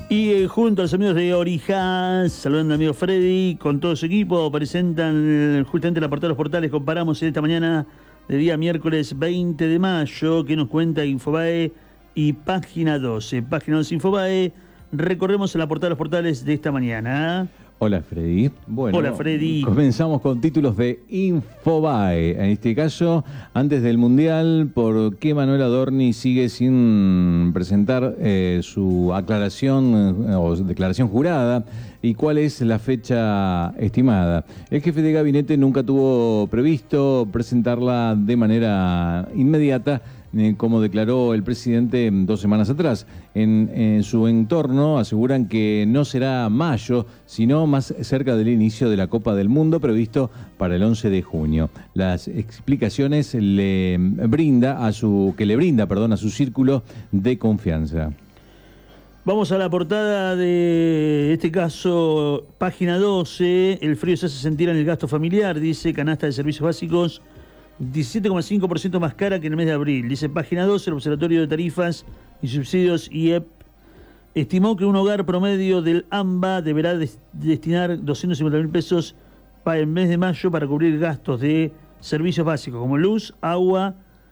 Y junto a los amigos de Orijas, saludando al amigo Freddy, con todo su equipo, presentan justamente la portada de los portales. Comparamos en esta mañana de día miércoles 20 de mayo, que nos cuenta Infobae y Página 12. Página 12 Infobae, recorremos la portada de los portales de esta mañana. Hola Freddy. Bueno, hola Freddy. Comenzamos con títulos de Infobae. En este caso, antes del Mundial, ¿por qué Manuel Adorni sigue sin presentar su aclaración o declaración jurada? ¿Y cuál es la fecha estimada? El jefe de gabinete nunca tuvo previsto presentarla de manera inmediata, como declaró el presidente 2 semanas atrás. En su entorno aseguran que no será mayo, sino más cerca del inicio de la Copa del Mundo, previsto para el 11 de junio. Las explicaciones que le brinda a su círculo de confianza. Vamos a la portada de este caso, Página 12. El frío se hace sentir en el gasto familiar, dice canasta de servicios básicos 17,5% más cara que en el mes de abril. Dice Página 12, el Observatorio de Tarifas y Subsidios IEP estimó que un hogar promedio del AMBA deberá destinar 250.000 pesos para el mes de mayo para cubrir gastos de servicios básicos como luz, agua,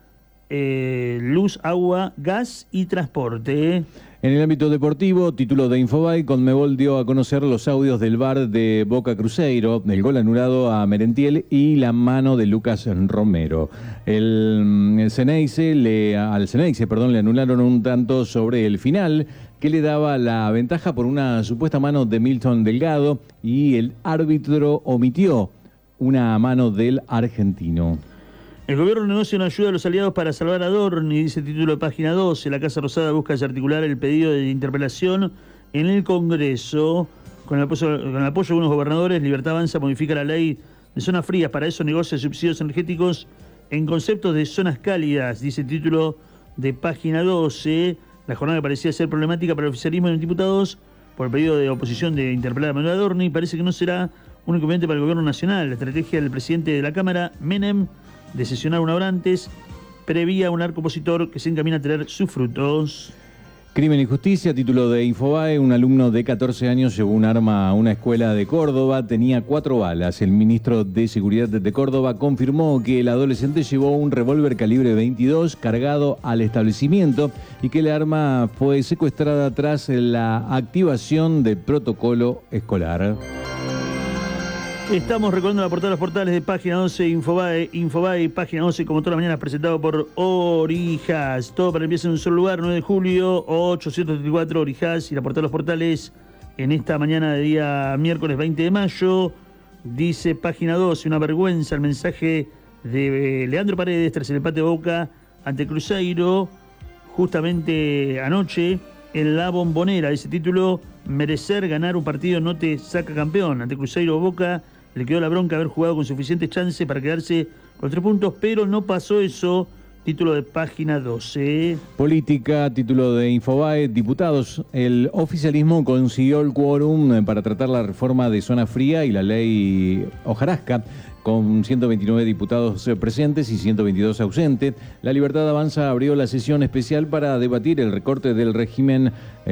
gas y transporte. En el ámbito deportivo, título de Infobae, Conmebol dio a conocer los audios del VAR de Boca Cruzeiro, el gol anulado a Merentiel y la mano de Lucas Romero. Al Ceneice le anularon un tanto sobre el final que le daba la ventaja por una supuesta mano de Milton Delgado, y el árbitro omitió una mano del argentino. El gobierno negocia una ayuda a los aliados para salvar a Adorni, dice el título de Página 12. La Casa Rosada busca desarticular el pedido de interpelación en el Congreso. Con el apoyo de algunos gobernadores, Libertad Avanza modifica la ley de zonas frías. Para eso negocia subsidios energéticos en conceptos de zonas cálidas, dice el título de Página 12. La jornada parecía ser problemática para el oficialismo de los diputados por el pedido de oposición de interpelar a Manuel Adorni. Parece que no será un inconveniente para el gobierno nacional. La estrategia del presidente de la Cámara, Menem, de sesionar una hora antes, prevía un arco opositor que se encamina a tener sus frutos. Crimen y Justicia, título de Infobae, un alumno de 14 años llevó un arma a una escuela de Córdoba, tenía 4 balas. El ministro de Seguridad de Córdoba confirmó que el adolescente llevó un revólver calibre 22 cargado al establecimiento y que el arma fue secuestrada tras la activación del protocolo escolar. Estamos recordando la portada de los portales de Página 11, Infobae, Página 11, como todas las mañanas, presentado por Orijas. Todo para empieza en un solo lugar, 9 de julio, 834 Orijas, y la portada de los portales en esta mañana de día miércoles 20 de mayo. Dice Página 12, una vergüenza el mensaje de Leandro Paredes tras el empate de Boca ante Cruzeiro, justamente anoche en la Bombonera. Ese título, merecer ganar un partido no te saca campeón. Ante Cruzeiro Boca le quedó la bronca haber jugado con suficiente chance para quedarse con 3 puntos, pero no pasó eso. Título de Página 12. Política, título de Infobae, diputados. El oficialismo consiguió el quórum para tratar la reforma de zona fría y la ley Hojarasca, con 129 diputados presentes y 122 ausentes. La Libertad Avanza abrió la sesión especial para debatir el recorte del régimen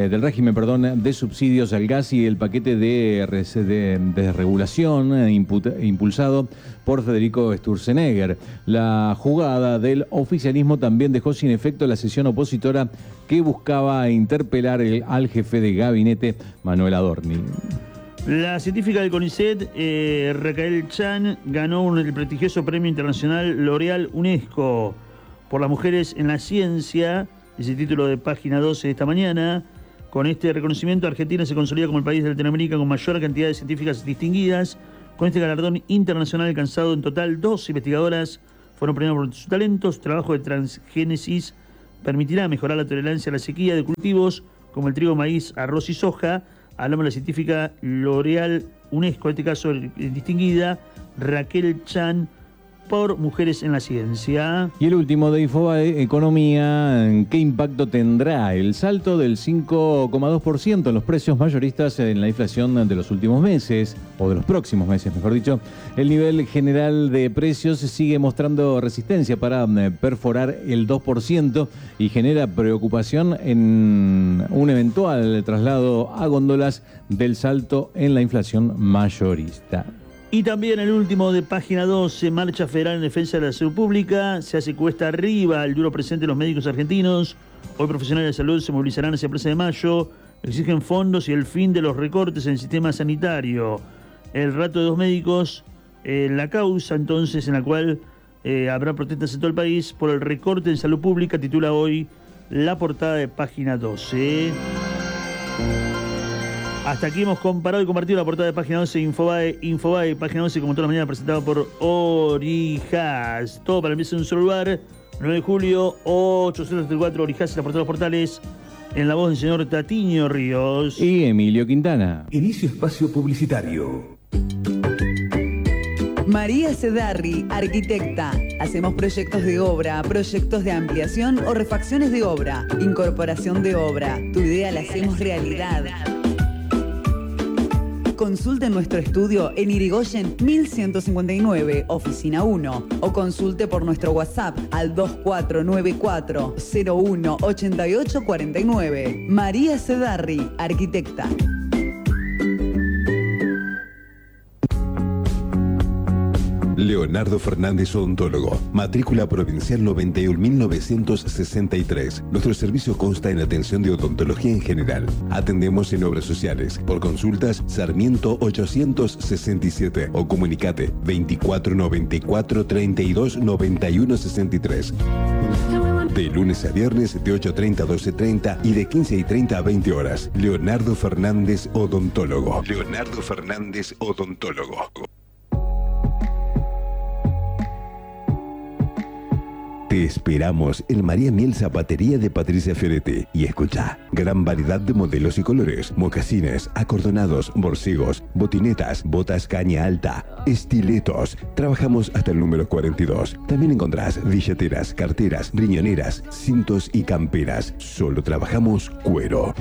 de subsidios al gas y el paquete de desregulación impulsado por Federico Sturzenegger. La jugada del oficialismo también dejó sin efecto la sesión opositora que buscaba interpelar al jefe de gabinete, Manuel Adorni. La científica del CONICET, Raquel Chan, ganó el prestigioso Premio Internacional L'Oreal UNESCO por las mujeres en la ciencia, ese título de Página 12 de esta mañana. Con este reconocimiento, Argentina se consolida como el país de Latinoamérica con mayor cantidad de científicas distinguidas. Con este galardón internacional alcanzado, en total 12 investigadoras fueron premiadas por sus talentos. Trabajo de transgénesis permitirá mejorar la tolerancia a la sequía de cultivos como el trigo, maíz, arroz y soja. Hablamos de la científica L'Oreal UNESCO, en este caso distinguida, Raquel Chan, por mujeres en la ciencia. Y el último de Infobae, Economía, ¿qué impacto tendrá el salto del 5,2% en los precios mayoristas en la inflación de los últimos meses, o de los próximos meses, mejor dicho? El nivel general de precios sigue mostrando resistencia para perforar el 2% y genera preocupación en un eventual traslado a góndolas del salto en la inflación mayorista. Y también el último de página 12, marcha federal en defensa de la salud pública, se hace cuesta arriba el duro presente de los médicos argentinos. Hoy profesionales de salud se movilizarán hacia Plaza de Mayo, exigen fondos y el fin de los recortes en el sistema sanitario. El rato de dos médicos, la causa entonces en la cual habrá protestas en todo el país por el recorte en salud pública, titula hoy la portada de página 12. Hasta aquí hemos comparado y compartido la portada de página 12 Infobae, página 12 como toda la mañana presentado por Orijas. Todo para empezar en un solo lugar. 9 de julio, 874 Orijas, la portada de los portales, en la voz del señor Tatiño Ríos. Y Emilio Quintana. Inicio espacio publicitario. María Cedarri, arquitecta. Hacemos proyectos de obra, proyectos de ampliación o refacciones de obra, incorporación de obra. Tu idea la hacemos realidad. Consulte nuestro estudio en Irigoyen 1159, oficina 1, o consulte por nuestro WhatsApp al 2494 01 8849. María Cedarri, arquitecta. Leonardo Fernández Odontólogo, matrícula provincial 91.963. Nuestro servicio consta en atención de odontología en general. Atendemos en obras sociales. Por consultas, Sarmiento 867 o comunicate 2494 32 91 63. De lunes a viernes de 8:30 a 12:30 y de 15:30 a 20 horas. Leonardo Fernández Odontólogo. Leonardo Fernández Odontólogo. Te esperamos en María Miel Zapatería de Patricia Ferretti. Y escucha, gran variedad de modelos y colores, mocasines, acordonados, borcegos, botinetas, botas caña alta, estiletos. Trabajamos hasta el número 42. También encontrás billeteras, carteras, riñoneras, cintos y camperas. Solo trabajamos cuero.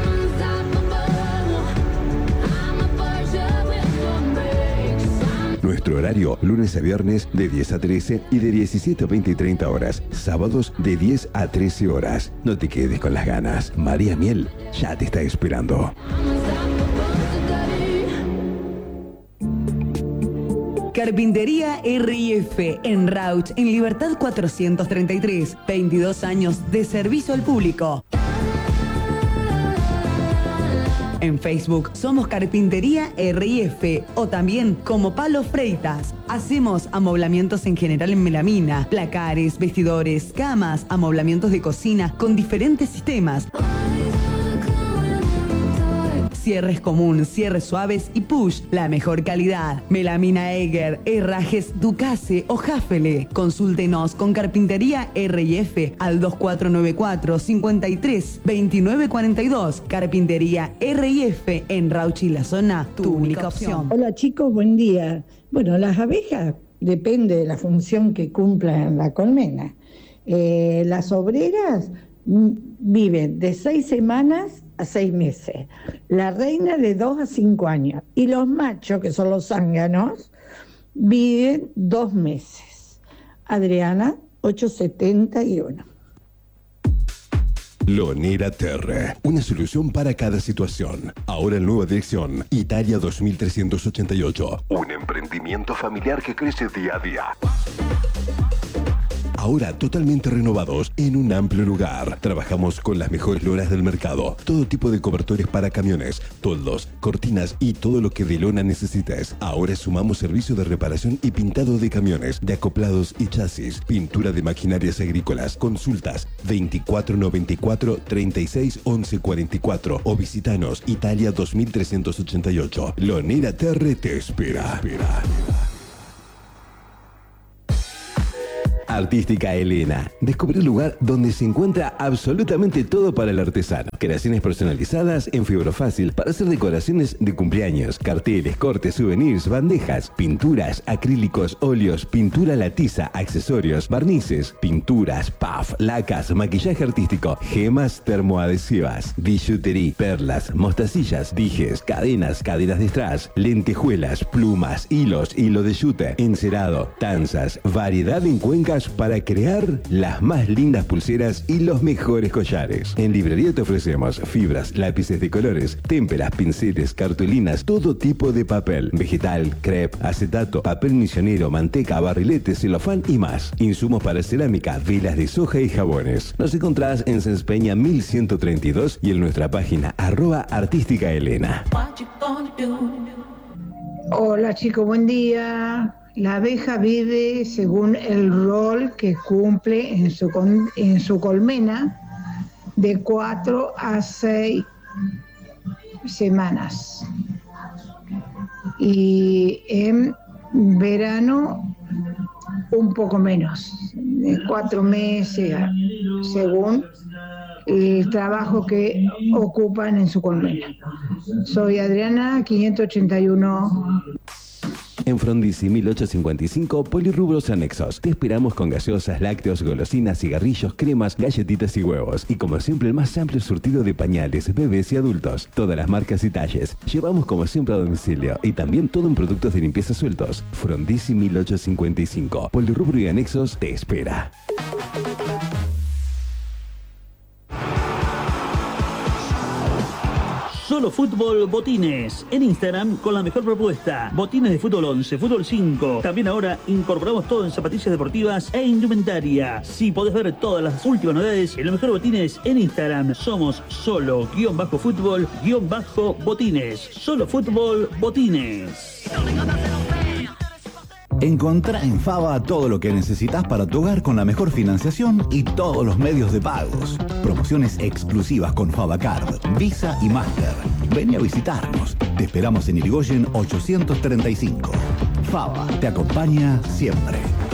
Nuestro horario, lunes a viernes de 10 a 13 y de 17 a 20 y 30 horas. Sábados de 10 a 13 horas. No te quedes con las ganas. María Miel ya te está esperando. Carpintería RIF en Rauch, en Libertad 433. 22 años de servicio al público. En Facebook somos Carpintería RIF o también como Palo Freitas. Hacemos amoblamientos en general en melamina, placares, vestidores, camas, amoblamientos de cocina con diferentes sistemas. Cierres común, cierres suaves y push, la mejor calidad. Melamina Eger, herrajes Ducase o Jafele. Consúltenos con Carpintería RIF al 2494 53 29 42. Carpintería RIF en Rauch y la zona, tu única opción. Hola chicos, buen día. Bueno, las abejas depende de la función que cumplan en la colmena. Las obreras viven de 6 semanas a 6 meses, la reina de 2 a 5 años y los machos, que son los zánganos, viven 2 meses. Adriana, 871. Lonera Terre, una solución para cada situación. Ahora en nueva dirección, Italia 2388. Un emprendimiento familiar que crece día a día. Ahora totalmente renovados en un amplio lugar. Trabajamos con las mejores lonas del mercado. Todo tipo de cobertores para camiones, toldos, cortinas y todo lo que de lona necesites. Ahora sumamos servicio de reparación y pintado de camiones, de acoplados y chasis, pintura de maquinarias agrícolas. Consultas 2494 36 11 44 o visitanos Italia 2388. Lonera Terre te espera. Artística Elena. Descubre un lugar donde se encuentra absolutamente todo para el artesano. Creaciones personalizadas en fibra fácil para hacer decoraciones de cumpleaños, carteles, cortes, souvenirs, bandejas, pinturas, acrílicos, óleos, pintura a la tiza, accesorios, barnices, pinturas, puff, lacas, maquillaje artístico, gemas termoadhesivas, billutería, perlas, mostacillas, dijes, cadenas de strass, lentejuelas, plumas, hilos, hilo de yute, encerado, tanzas, variedad en cuencas para crear las más lindas pulseras y los mejores collares. En librería te ofrecemos fibras, lápices de colores, témperas, pinceles, cartulinas, todo tipo de papel, vegetal, crepe, acetato, papel misionero, manteca, barrilete, celofán y más. Insumos para cerámica, velas de soja y jabones. Nos encontrás en Sáenz Peña 1132 y en nuestra página @artísticaelena. Hola chicos, buen día. La abeja vive según el rol que cumple en su colmena de 4 a 6 semanas. Y en verano un poco menos, de 4 meses, según el trabajo que ocupan en su colmena. Soy Adriana, 581. En Frondizi 1855, Polirrubros Anexos. Te esperamos con gaseosas, lácteos, golosinas, cigarrillos, cremas, galletitas y huevos. Y como siempre, el más amplio surtido de pañales, bebés y adultos. Todas las marcas y talles. Llevamos como siempre a domicilio. Y también todo en productos de limpieza sueltos. Frondizi 1855. Polirrubro y Anexos te espera. Solo Fútbol Botines. En Instagram con la mejor propuesta. Botines de fútbol 11, fútbol 5. También ahora incorporamos todo en zapatillas deportivas e indumentaria. Sí, podés ver todas las últimas novedades en los mejores botines en Instagram. Somos solo_fútbol_botines. Solo Fútbol Botines. Encontrá en Fava todo lo que necesitas para tu hogar con la mejor financiación y todos los medios de pagos. Promociones exclusivas con FavaCard, Visa y Master. Vení a visitarnos. Te esperamos en Irigoyen 835. Fava te acompaña siempre.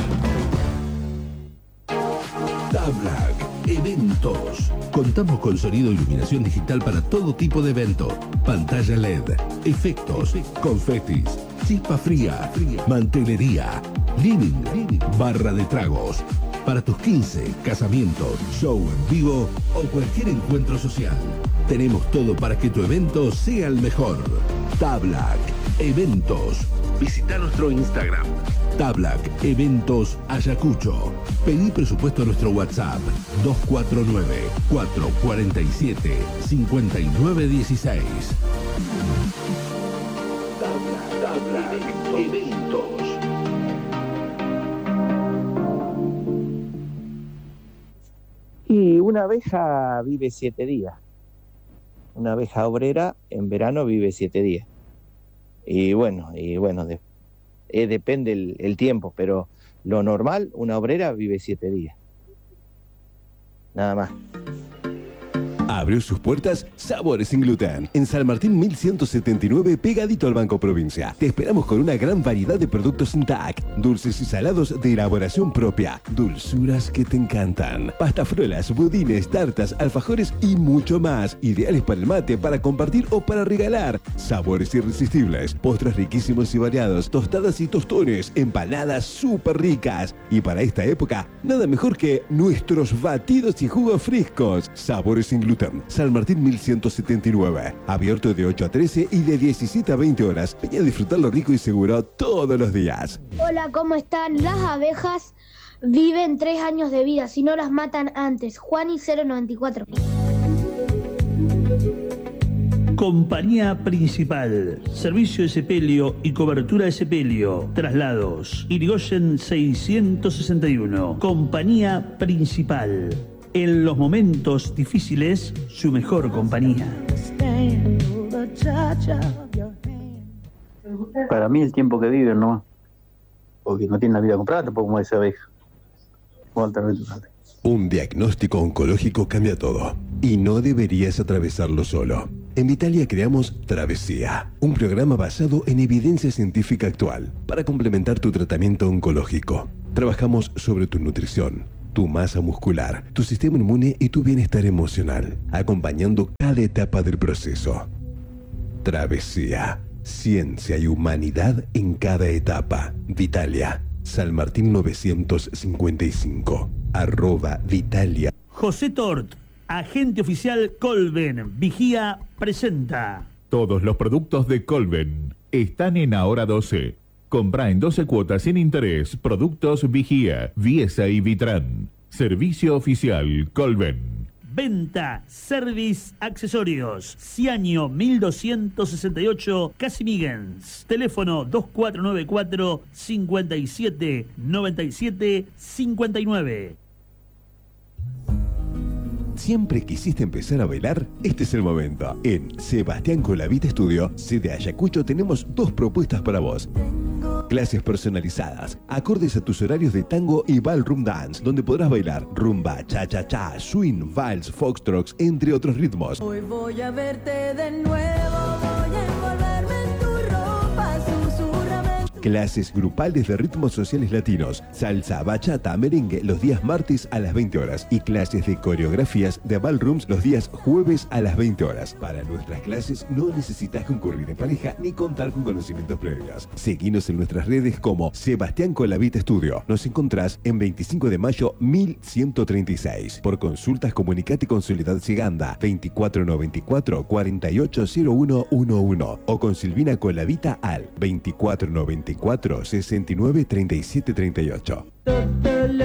Tablac Eventos. Contamos con sonido e iluminación digital para todo tipo de evento. Pantalla LED, efectos, confetis, chispa fría, mantelería, living, barra de tragos. Para tus 15, casamientos, show en vivo o cualquier encuentro social. Tenemos todo para que tu evento sea el mejor. Tablac Eventos. Visita nuestro Instagram. Tablac Eventos Ayacucho. Pedí presupuesto a nuestro WhatsApp 249-447-5916. Tablac Eventos. Y una abeja vive 7 días. Una abeja obrera en verano vive 7 días. Y bueno, depende el tiempo, pero lo normal, una obrera vive 7 días. Nada más. Abrió sus puertas Sabores sin Gluten. En San Martín 1179, pegadito al Banco Provincia. Te esperamos con una gran variedad de productos sin TAC. Dulces y salados de elaboración propia. Dulzuras que te encantan. Pastafrolas, budines, tartas, alfajores y mucho más. Ideales para el mate, para compartir o para regalar. Sabores irresistibles. Postres riquísimos y variados. Tostadas y tostones. Empanadas súper ricas. Y para esta época, nada mejor que nuestros batidos y jugos frescos. Sabores sin Gluten. San Martín 1179. Abierto de 8 a 13 y de 17 a 20 horas. Ven a disfrutar lo rico y seguro todos los días. Hola, ¿cómo están? Las abejas viven 3 años de vida si no las matan antes. Juani 094. Compañía Principal. Servicio de sepelio y cobertura de sepelio. Traslados. Irigoyen 661. Compañía Principal. En los momentos difíciles, su mejor compañía. Para mí el tiempo que viven, ¿no? Porque no tienen la vida comprada, tampoco como esa abeja. Un diagnóstico oncológico cambia todo. Y no deberías atravesarlo solo. En Vitalia creamos Travesía, un programa basado en evidencia científica actual para complementar tu tratamiento oncológico. Trabajamos sobre tu nutrición, tu masa muscular, tu sistema inmune y tu bienestar emocional, acompañando cada etapa del proceso. Travesía, ciencia y humanidad en cada etapa. Vitalia, San Martín 955, @Vitalia. José Tort, agente oficial Colven, Vigía presenta. Todos los productos de Colven están en Ahora 12. Comprá en 12 cuotas sin interés. Productos Vigía, Viesa y Vitran. Servicio oficial Colven. Venta, service, accesorios. Ciaño 1268, Casimiguens. Teléfono 2494 57 97 59. ¿Siempre quisiste empezar a bailar? Este es el momento. En Sebastián Colavita Estudio, sede Ayacucho, tenemos 2 propuestas para vos. Clases personalizadas, acordes a tus horarios de tango y ballroom dance, donde podrás bailar rumba, cha-cha-cha, swing, vals, foxtrots, entre otros ritmos. Hoy voy a verte de nuevo, voy a envolverme en tu ropa, susurrame. Clases grupales de ritmos sociales latinos, salsa, bachata, merengue los días martes a las 20 horas y clases de coreografías de ballrooms los días jueves a las 20 horas. Para nuestras clases no necesitas concurrir en pareja ni contar con conocimientos previos. Seguinos en nuestras redes como Sebastián Colavita Estudio. Nos encontrás en 25 de mayo 1136. Por consultas comunicate con Soledad Seganda 2494 480111 o con Silvina Colavita al 2494 69 37 38.